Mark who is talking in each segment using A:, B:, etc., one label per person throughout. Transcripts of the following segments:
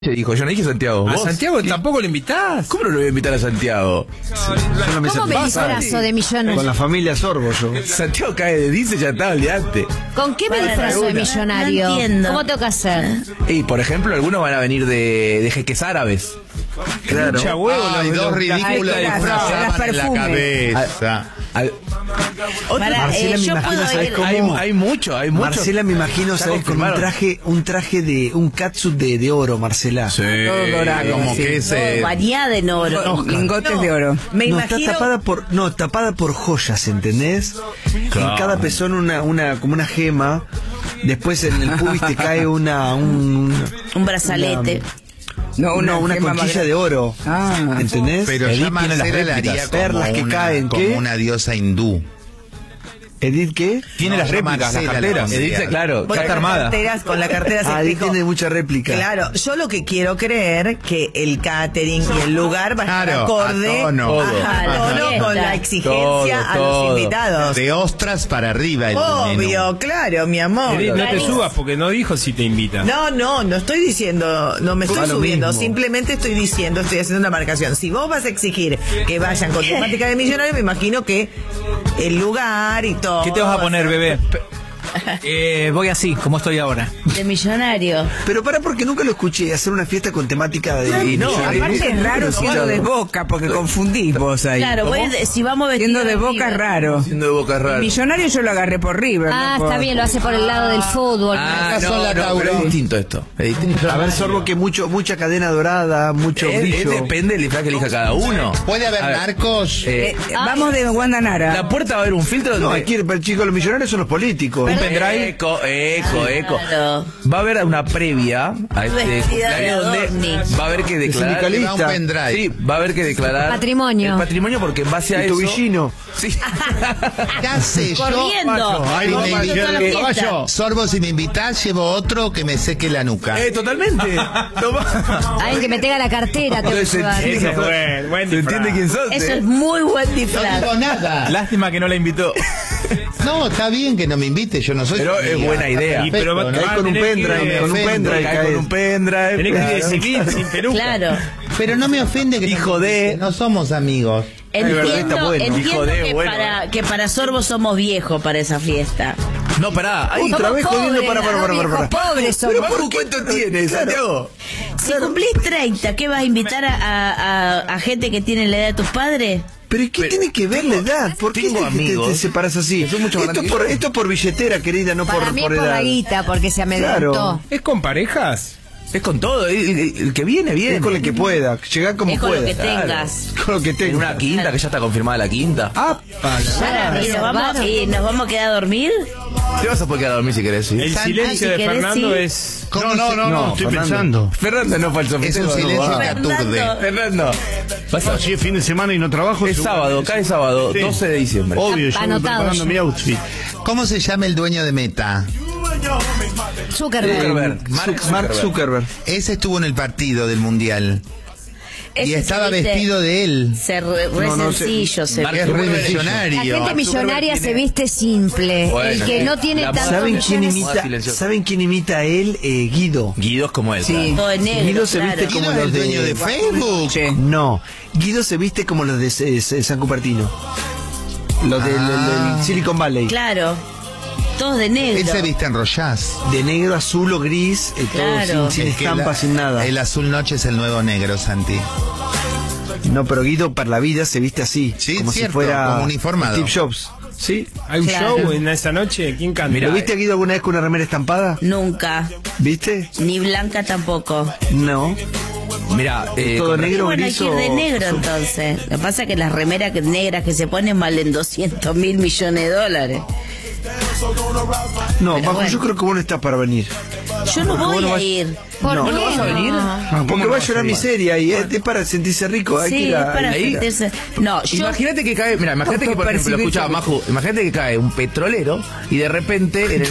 A: Se dijo, yo no dije Santiago.
B: ¿A
A: ¿Vos?
B: Santiago tampoco lo invitás?
A: ¿Cómo no lo voy a invitar a Santiago?
C: ¿Cómo venís brazo de millonario?
D: Con la familia Sorbo yo.
A: Santiago cae de dice, ya está, olvidate.
C: ¿Con qué me disfrazo de millonario?
E: No entiendo.
C: ¿Cómo tengo que hacer?
A: Y por ejemplo, algunos van a venir de jeques árabes.
D: Claro.
B: Mucha huevo,
F: Ay, dos ridículos disfrazaban en la cabeza.
D: Marcela, me imagino, ¿sabes cómo?
A: Hay mucho.
D: Marcela, me imagino,
A: Ya
D: ¿sabes? Con un traje de un catsup de oro, Marcela.
A: Sí.
F: Todo dorado, como que ese...
E: Bañada en oro.
G: Lingotes de oro.
E: Me
D: No,
E: imagino...
D: está tapada por joyas, ¿entendés?
A: Claro.
D: En cada pezón como una gema. Después en el pubis te cae un
E: brazalete.
G: No,
D: una
G: gema
D: conchilla
G: más
D: de oro.
G: Ah.
D: ¿Entendés?
F: Pero
A: Edith
F: ya
A: tiene las
F: Marcela la
A: réplicas,
F: haría como,
D: perlas que caen,
F: como
D: ¿qué?
F: una diosa hindú.
D: ¿Edith qué?
A: Tiene
F: No,
A: las
F: yo
A: réplicas, las
F: Marcela
A: carteras.
F: la pondría.
A: Edith, claro,
H: Bueno,
A: está armada.
H: Con la cartera se
D: Ah, Edith
H: explicó.
D: tiene mucha réplica.
H: Claro, yo lo que quiero creer que el catering y el lugar va a estar
F: Claro,
H: acorde
F: a tono.
H: a tono
E: Todo.
H: con la exigencia a los invitados.
F: De ostras para arriba el menú.
H: Obvio, claro, mi amor.
B: Edith, no te subas porque no dijo si te invita.
H: No estoy diciendo, no me estoy
D: A lo
H: subiendo,
D: mismo.
H: simplemente estoy diciendo, estoy haciendo una marcación. Si vos vas a exigir que vayan con temática de millonario, me imagino que el lugar y todo.
I: ¿Qué te vas a poner, bebé? Voy así, como estoy ahora.
E: De millonario.
D: Pero porque nunca lo escuché hacer una fiesta con temática de...
G: Aparte es raro siendo de Boca, porque confundís vos ahí.
E: Claro, si vamos vestidos
G: Siendo de Boca es raro.
A: Siendo de Boca raro.
G: Millonario yo lo agarré por River.
C: Ah,
G: no por...
C: está bien, lo hace por el lado del fútbol.
A: Ah, no, pero es distinto esto. Es distinto.
D: A ver, Sorbo, que mucha cadena dorada, mucho brillo.
A: Depende del disfraz que elija cada uno.
F: ¿Puede haber
A: A ver,
F: narcos?
G: Vamos de Guandanara.
A: La puerta va a haber un filtro donde...
D: No, aquí, chicos, los millonarios son los políticos.
A: Un pendrive. Eco.
E: Claro.
A: Va a haber una previa a este
E: Vestida de
A: cumpleaños donde
E: Adorni.
A: va a haber que declarar.
D: sindicalista.
F: Va un pendrive.
A: Sí, va a haber que declarar.
C: Patrimonio.
A: El patrimonio porque en base a
D: Y tu
A: eso.
D: villino.
A: Sí.
F: ¿Qué hace yo?
E: Corriendo.
F: Ay,
E: Como
F: me
E: cuando
F: invitás,
E: toda la fiesta.
F: Sorbo, si me invitás, llevo otro que me seque la nuca.
A: Totalmente. Toma.
C: Alguien que me tenga la cartera. Tengo que
A: Se
C: llevar.
A: entiende,
B: Ese es buen
A: ¿Se
B: disfraz.
A: entiende quién sos?
E: Eso es muy buen
F: No
E: disfraz.
F: digo nada.
I: Lástima que no la invitó.
F: No, está bien que no me invite, yo no soy...
A: Pero
F: su
A: es
F: amiga.
A: buena idea.
B: Y pero va
F: Perfecto,
B: a
D: Con un
B: tener que-
D: pendrive, con un pendrive.
A: Cae con un pendrive.
B: Tenés que ir de
A: claro.
B: civil, sin peluca.
E: Claro.
F: Pero no me ofende que
A: Hijo
F: no me
A: de-
F: invite, no somos amigos.
A: verdad, está
E: Entiendo,
A: bueno.
E: entiendo
A: Hijo de,
E: que,
A: bueno.
E: que para Sorbo somos viejos para esa fiesta.
A: No, pará. Ay,
D: Otra vez jodiendo, para.
C: Pobres somos.
A: Pero ¿por cuánto tiene, Santiago?
E: Si cumplís 30, ¿qué vas a invitar a gente que tiene la edad de tus padres?
D: Pero ¿y qué tiene que ver la edad? ¿Por qué
A: tengo
D: te
A: amigos
D: separas así?
A: que son mucho más
D: Esto
A: grandes
D: es por billetera, querida, no
C: Para
D: por
C: mí es por
D: edad.
C: la guita, porque se amedrentó.
D: Claro.
B: ¿Es con parejas?
A: Es con todo. El que viene, viene.
D: Es con el que pueda, llegar como
E: Es con
D: pueda.
E: lo que
A: claro.
E: tengas.
D: Con lo que
A: En
D: tenga.
A: una quinta, que ya está confirmada la quinta.
E: ¿Y nos vamos a quedar a dormir?
A: Te vas a poder quedar a dormir si querés, sí.
B: El
F: Santi,
B: silencio
E: si
B: de
E: querés,
B: Fernando
E: sí.
B: es...
F: No,
D: estoy pensando.
A: Fernando no falso.
F: Es un silencio que aturde.
A: Fernando. Vas a...
J: Si es fin de semana y no trabajo.
A: Es sábado, cae sábado,
J: Sí.
A: 12 de diciembre.
J: Obvio, yo estoy
C: Anotado
J: preparando
C: ya.
J: mi outfit.
F: ¿Cómo se llama el dueño de Meta?
C: Zuckerberg.
D: Mark Zuckerberg.
F: Ese estuvo en el partido del Mundial. Y
E: Ese
F: estaba
E: se viste-
F: vestido de él.
E: Se re sencillo, se
A: Mark
F: Es re
A: Zuckerberg.
C: La
F: millonario.
C: gente millonaria se viste simple.
A: Bueno,
C: el que no tiene
A: la-
C: tantos
D: ¿Saben quién
C: millones-
D: imita?
A: silencioso.
D: ¿Saben quién imita a él? Guido.
A: Guido es como él.
G: Sí.
E: todo de negro,
D: Guido se
E: claro.
D: viste
F: ¿Quién
D: como
F: es el
D: los de-
F: dueño de Facebook?
G: Sí.
D: No, Guido se viste como los de San Cupertino. Los del Silicon Valley.
E: Claro. Todos de negro.
F: Él se viste en Rollaz.
D: De negro, azul o gris,
E: Claro.
D: todo sin
F: Es que
D: estampa, sin nada.
F: El azul noche es el nuevo negro, Santi.
D: No, pero Guido para la vida se viste así.
F: Sí,
D: como
F: cierto,
D: si fuera
F: como uniformado.
D: Steve Jobs. ¿Sí?
B: ¿Hay un
E: Claro.
B: show en esa noche? ¿Quién canta?
A: Mira,
D: ¿Lo viste a Guido alguna vez con una remera estampada?
E: Nunca.
D: ¿Viste?
E: Ni blanca tampoco.
D: No.
A: Mira,
D: Todo
E: Y
D: negro,
E: bueno, hay
D: gris
E: que ir de
D: o-
E: negro entonces. Lo que pasa es que las remeras negras que se ponen valen 200.000 millones de dólares.
D: No,
E: Pero
D: Bajo,
E: bueno.
D: yo creo que vos no estás para venir.
E: Yo no voy
D: bueno,
E: a
D: vas-
E: ir.
C: ¿Por
D: No,
C: qué?
A: ¿no vas a venir?
D: Porque va a llorar miseria y es para sentirse rico. Hay que
E: Sí,
D: ir
E: es
D: a-
E: para
A: ahí.
E: sentirse. No, yo.
A: Imagínate que cae, mira, imagínate que por ejemplo, escuchaba Maju, imagínate que cae un petrolero y de repente en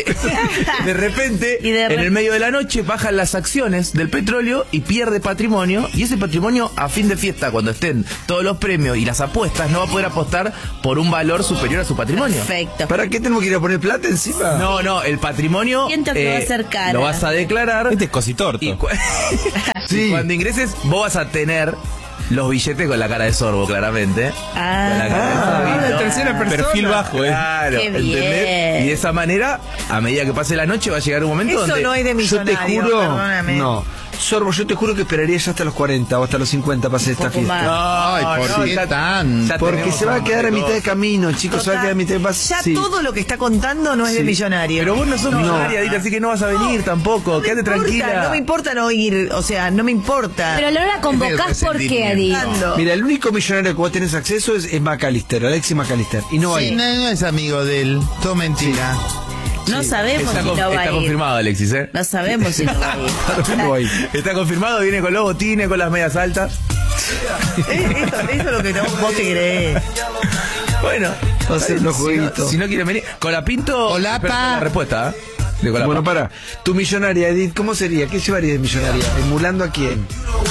A: el medio de la noche bajan las acciones del petróleo y pierde patrimonio, y ese patrimonio a fin de fiesta, cuando estén todos los premios y las apuestas, no va a poder apostar por un valor superior a su patrimonio.
E: Perfecto.
D: ¿Para qué tenemos que ir a poner plata encima?
A: No, el patrimonio
E: Siento que va a ser caro. declara.
A: lo vas a declarar.
F: Este es cositorto.
A: Y,
D: Sí.
A: y cuando ingreses, vos vas a tener los billetes con la cara de sorbo, claramente. Con la cara de sorbito.
B: la tercera persona.
F: Perfil bajo,
A: Claro,
E: Qué
A: ¿entendés?
E: bien.
A: Y de esa manera, a medida que pase la noche, va a llegar un momento
H: Eso
A: donde...
H: no es de
D: Yo te
H: millonario,
D: juro,
H: perdóname.
D: no. Sorbo, yo te juro que esperaría ya hasta los 40 o hasta los 50 para hacer esta
E: poco
D: fiesta.
E: más.
F: Ay, ¿por qué
A: ya-
F: tan?
A: ya
D: Porque
A: tenemos
D: se va a
A: un
D: quedar a
A: montón
D: mitad de camino, chicos, se va a quedar a mitad de
H: Ya
D: sí.
H: todo lo que está contando no es de
D: Sí.
H: millonario.
A: Pero vos no sos millonaria, Dita, así que no vas a venir tampoco. Quédate
H: importa,
A: tranquila.
H: No me importa no ir, o sea, no me importa.
C: Pero no la convocás ¿por qué, Edith?
H: Ando.
D: Mira, el único millonario que vos tenés acceso es McAllister, Alexis McAllister. Y no
F: Sí,
D: hay.
F: no es amigo de él. Todo mentira.
E: No sabemos
A: Está,
E: si no va
A: está
E: a ir.
A: confirmado, Alexis, ¿eh?
E: No sabemos si no va a ir.
D: No hay.
A: Está confirmado, viene con los botines, con las medias altas.
H: Eso es lo que vos te crees.
A: Bueno,
D: Va a ser unos
A: si no,
D: jueguitos.
A: si no quieren venir, Colapinto.
F: Colapa.
A: espera la respuesta, ¿eh? De Colapa.
D: Bueno, para. Tu millonaria, Edith, ¿cómo sería? ¿Qué llevarías de millonaria? ¿Emulando a quién?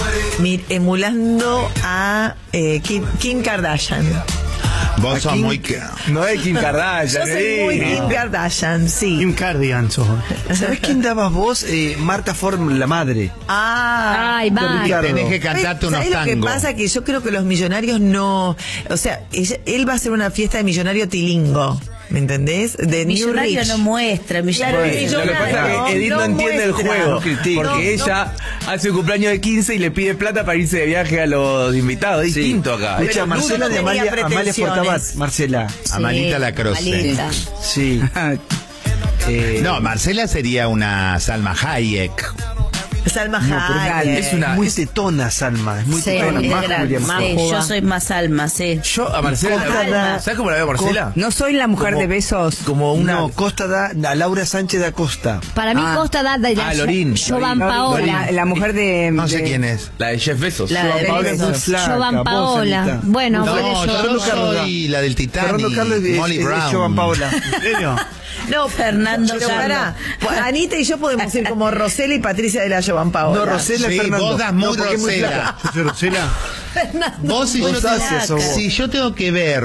H: Emulando a Kim Kardashian.
F: Vos sos
D: Aquí-
F: muy...
A: No es Kim Kardashian.
H: Yo soy muy Kim Kardashian, sí.
B: Cardigan sos.
D: ¿Sabés quién dabas vos? Marta Form, la madre.
C: Ay,
D: De
C: va.
D: Ricardo.
F: Tenés que cantarte unos
H: ¿Sabés lo que
F: tangos.
H: pasa? Que yo creo que los millonarios no... O sea, él va a hacer una fiesta de millonario tilingo. ¿Me entendés? De New
E: Millonario
H: Rich.
E: no muestra, millonario.
H: Claro,
A: Lo que pasa
H: millonario,
A: es que Edith no entiende el
H: muestra.
A: juego.
D: No critica.
A: Porque ella hace un cumpleaños de 15 y le pide plata para irse de viaje a los invitados. Es distinto acá.
D: Escucha,
H: Pero
D: Marcela
H: no
D: de
H: tenía
D: Amalia
H: pretensiones.
D: Fortabat. Marcela.
F: Amalita Lacroce.
C: Amalita.
D: Sí.
F: No, Marcela sería una Salma Hayek.
H: Salma
D: No, pero
H: Hayek.
A: es una-
D: muy tetona, Salma. Es muy
C: Sí,
D: tetona.
C: es
D: Más
E: Grande,
D: Julia, más
E: sí,
D: joven.
E: yo soy más alma, sí.
A: Yo a Marcela,
D: Costa
A: ¿sabes cómo la veo a Marcela?
G: No soy la mujer
A: Como-
G: de besos.
A: Como una...
D: No, Costa da a Laura Sánchez da Costa.
C: Para mí Costa da de la
A: Lorín.
C: Jovan
A: Lorín.
C: Paola.
G: La mujer de...
F: No sé
G: de-
F: quién es.
A: La de Jeff Bezos.
E: La de
D: Paola es muy
E: besos.
D: flaca,
C: Jovan
D: vos,
C: Paola.
D: Anita.
C: Bueno,
F: No,
C: puede
F: yo
C: ser.
D: Fernando Carlos.
F: soy la del Titanic.
D: Fernando Carlos
F: Molly
D: es
F: Brown.
D: Jovan Paola.
B: ¿En serio?
H: No,
E: Fernando
H: pero
E: Carlos.
H: pará. Anita y yo podemos ir como Rosela y Patricia de la Jovan Paola.
D: No, Rosela
F: Sí,
D: es Fernando.
F: vos das muy
D: No, porque es muy
F: Rosela.
D: flaca.
B: ¿Sos Rosela?
F: Vos si yo,
D: Rosácea sos vos.
F: si yo tengo que ver,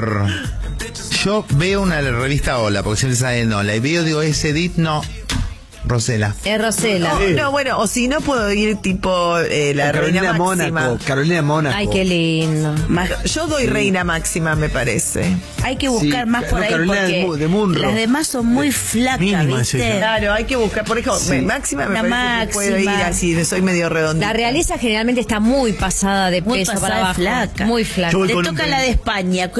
F: yo veo una revista Hola, porque siempre sale Hola, y veo, digo, ese Edith, no, Rosela.
C: Es Rosela.
H: No, bueno, o si no puedo ir tipo la reina
D: Carolina
H: máxima.
D: Mónaco. Carolina Mónaco.
C: Ay, qué lindo.
H: Yo doy reina máxima, me parece.
E: Hay que buscar
D: Sí,
E: más por
D: no,
E: ahí
D: Carolina
E: porque
D: de Munro.
E: las demás son muy flacas,
B: Mínima es
E: ¿viste?
B: ella.
H: Claro, hay que buscar. Por ejemplo, máxima me
E: Una
H: parece que puedo ir
E: máxima.
H: así, soy medio redondita.
C: La realeza generalmente está muy pasada de
E: Muy
C: peso
E: pasada
C: para
E: de
C: abajo.
E: flaca.
C: Muy flaca.
B: Yo voy
E: Te
B: con
E: toca
B: un-
E: la de España.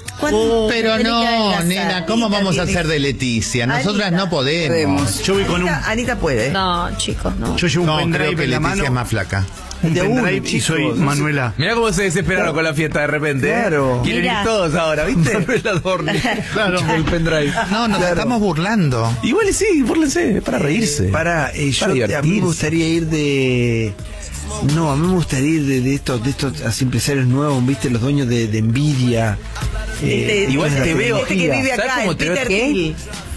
F: Pero
E: tenés que
F: no,
E: adelgazar.
F: nena, ¿cómo vamos a hacer de Leticia? Nosotras
H: Anita.
F: no podemos.
B: Yo voy con un...
H: Anita puede.
C: No, chicos, no.
B: Yo llevo un
F: No, creo
B: pendrive
F: que
B: en la
F: Leticia
B: mano.
F: es más flaca.
B: Un
D: De a uno,
B: pendrive y
D: chicos,
B: soy
D: no sé.
B: Manuela.
A: Mirá cómo se desesperaron con la fiesta de repente. ¿eh?
D: Claro.
A: Quieren
E: Mirá.
A: ir todos ahora, ¿viste?
D: Manuela Dorni. Claro. El pendrive.
F: No, nos
D: Claro.
F: estamos burlando.
A: Igual sí, búrlense, es para reírse.
D: Yo, a mí
A: divertirse.
D: me gustaría ir de... No, a mí me gustaría ir de estos así empresarios nuevos, viste, los dueños de Nvidia.
A: igual
D: de la
A: te veo-
H: Este que vive
A: ¿Sabes
H: acá,
A: cómo
H: el
A: te
H: Peter
A: veo?
H: Thiel.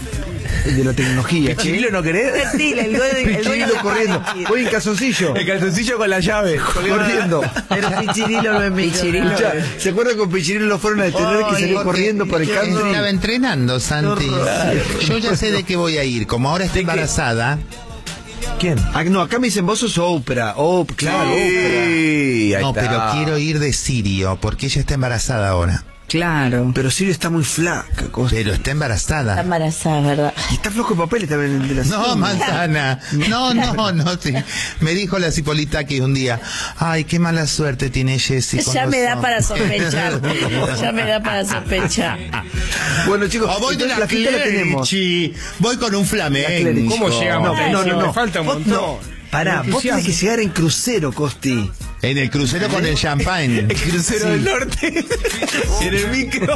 D: de la tecnología.
A: ¿Pichirilo no querés?
H: Peter Thiel, el dueño de
D: Pichirilo corriendo. Voy en calzoncillo.
A: El calzoncillo con la llave.
D: Corriendo.
H: Pero Pichirilo no es millonario.
D: Escuchá, ¿se acuerdan con Pichirilo lo fueron a detener que salió corriendo por el country?
F: Estaba entrenando, Santi. Yo ya sé de qué voy a ir. Como ahora está embarazada,
A: ¿Quién?
D: Ah, no, acá me dicen vos sos Oprah. Claro, Oprah.
A: Sí, ahí
F: no,
A: está.
F: pero quiero ir de Sirio, porque ella está embarazada ahora.
G: Claro.
D: Pero Sirio está muy flaca, Costa.
F: Pero está
E: Está
F: embarazada.
E: embarazada, ¿verdad?
D: Y está flojo de papeles también de la
F: No,
D: Sirio.
F: manzana. No, sí. Me dijo la Cipolita que un día, ay, qué mala suerte tiene Jessie. con
E: Ya
F: los
E: me da
F: hombres".
E: para sospechar. Ya me da para sospechar.
D: Bueno, chicos,
F: O voy de
D: entonces
F: la
D: fiesta la tenemos.
F: Clerici. Voy con un
D: La
F: flamenco.
D: Clerici.
B: ¿Cómo llegamos?
D: No.
B: Me falta un
D: Vos
B: montón.
D: no. Pará, vos tenés que llegar en crucero, Costi.
F: En el crucero con el champagne.
A: El crucero del norte. En el micro.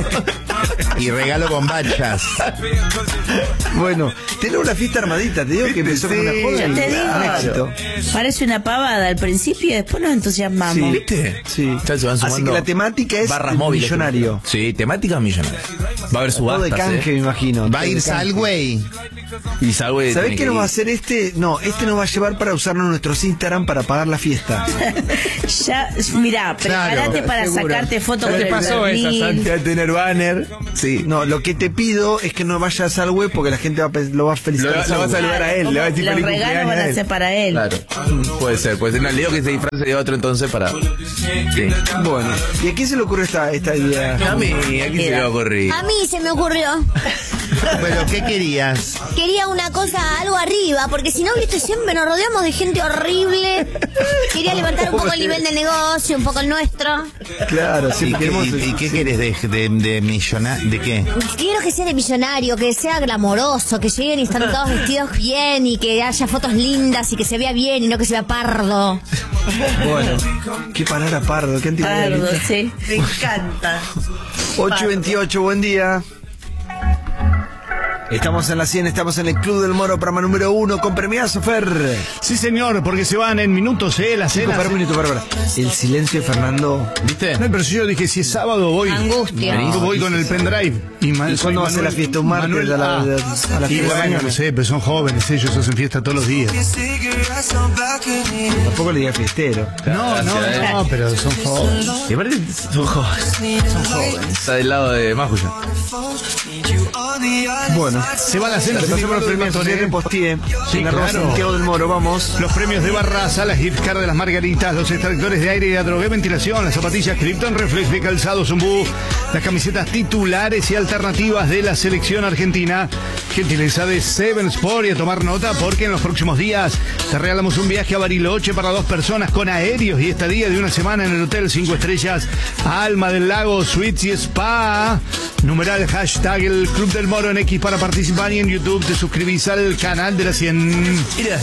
F: Y regalo bombachas.
D: Bueno, tenemos una fiesta armadita, te digo que empezó con una joda.
E: Yo te
D: y un éxito.
E: digo. Parece una pavada al principio y después nos entusiasmamos.
A: ¿Viste?
D: Sí.
A: Ya se van
D: Así
A: sumando
D: que la temática es
A: barras
D: el
A: móviles.
D: millonario.
A: Sí, temática millonaria. Va a haber
D: Todo de
A: subastas.
D: canje, me imagino.
F: Va a
D: todo
F: ir
D: de canje.
F: Salway.
A: Y Salwe
D: ¿Sabés
A: tiene
D: qué
A: que
D: nos va a
A: ir.
D: hacer este? No, este nos va a llevar para usarlo en nuestros Instagram para pagar la fiesta.
E: Ya, mirá, prepárate para
G: seguro.
E: sacarte fotos
B: Ya
E: con
B: te
E: el
B: pasó esa,
E: Fermín.
B: Santi.
A: Ya tener banner. Sí.
D: No, lo que te pido es que no vayas al web porque la gente lo va a felicitar.
A: Lo va a saludar a él, le va a decir
E: Los
A: feliz
E: regalos
A: cumpleaños
E: van
A: a
E: a
A: él.
E: ser para él.
A: Claro, puede ser. No, le digo que se disfrace de otro entonces para... Sí.
D: Bueno, ¿y a quién se le ocurre esta idea?
A: A mí, aquí se me va a ocurrir.
J: A mí se me ocurrió.
F: Pero, ¿qué querías?
J: Quería una cosa, algo arriba, porque si no, viste, siempre nos rodeamos de gente horrible. Quería levantar un poco el nivel del negocio, un poco el nuestro.
D: Claro, sí,
F: ¿Y qué querés de millonario? ¿De qué?
J: Quiero que sea de millonario, que sea glamoroso, que lleguen y están todos vestidos bien y que haya fotos lindas y que se vea bien y no que se vea pardo.
D: Bueno, qué palabra pardo, qué antigüedad.
E: Pardo, sí.
H: Me encanta.
D: 8:28, buen día. Estamos en la 100, estamos en el Club del Moro, programa número 1, con premiazo, Fer.
K: Sí, señor, porque se van en minutos, la cena.
D: Para un minuto, para. El silencio de Fernando.
A: ¿Viste?
K: No, pero si yo dije, si es sábado voy.
C: Angustia.
K: Yo voy con el pendrive.
D: ¿Y cuándo va a ser la fiesta? ¿Un martes a la
K: y
D: fiesta de
K: bueno,
D: mañana?
K: no sé, pero son jóvenes, ellos hacen fiesta todos los días.
D: Tampoco le diga fiestero.
K: No, pero son jóvenes.
A: Y aparte son jóvenes. Está del lado de Majuya.
D: Bueno,
K: Se va la cena.
D: le pasamos los premios
K: Matone.
D: en Postier.
K: Sí,
D: en arroba
K: claro.
D: Santiago del Moro, vamos.
K: Los premios de Barraza, las gift cards de las margaritas, los extractores de aire y de ventilación, las zapatillas Krypton Reflex de calzado Zumbú, las camisetas titulares y alternativas de la selección argentina. Gentileza de Seven Sport, y a tomar nota porque en los próximos días te regalamos un viaje a Bariloche para 2 personas con aéreos y estadía de una semana en el Hotel 5 Estrellas Alma del Lago Suites y Spa. Numeral hashtag el Club del Moro en X para participar, y en YouTube te suscribís al canal de la 100.